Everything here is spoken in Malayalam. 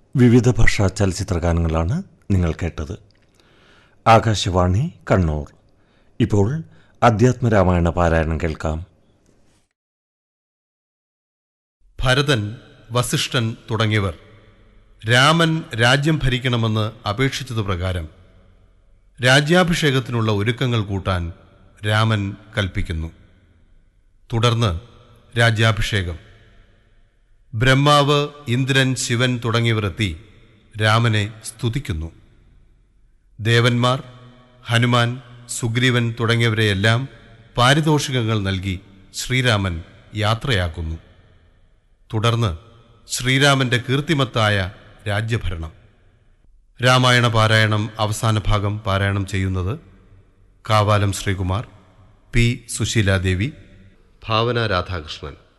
വിവിധ ഭാഷാ ചലച്ചിത്രഗാനങ്ങളാണ് നിങ്ങൾ കേട്ടത്. ആകാശവാണി കണ്ണൂർ. ഇപ്പോൾ അധ്യാത്മരാമായണ പാരായണം കേൾക്കാം. ഭരതൻ, വസിഷ്ഠൻ തുടങ്ങിയവർ രാമൻ രാജ്യം ഭരിക്കണമെന്ന് അപേക്ഷിച്ചതുപ്രകാരം രാജ്യാഭിഷേകത്തിനുള്ള ഒരുക്കങ്ങൾ കൂട്ടാൻ രാമൻ കൽപ്പിക്കുന്നു. തുടർന്ന് രാജ്യാഭിഷേകം. ബ്രഹ്മാവ്, ഇന്ദ്രൻ, ശിവൻ തുടങ്ങിയവർ എത്തി രാമനെ സ്തുതിക്കുന്നു. ദേവന്മാർ, ഹനുമാൻ, സുഗ്രീവൻ തുടങ്ങിയവരെയെല്ലാം പാരിതോഷികങ്ങൾ നൽകി ശ്രീരാമൻ യാത്രയാക്കുന്നു. തുടർന്ന് ശ്രീരാമന്റെ കീർത്തിമത്തായ രാജ്യഭരണം. രാമായണ പാരായണം അവസാന ഭാഗം പാരായണം ചെയ്യുന്നത് കാവാലം ശ്രീകുമാർ, പി സുശീലാദേവി, ഭാവന രാധാകൃഷ്ണൻ.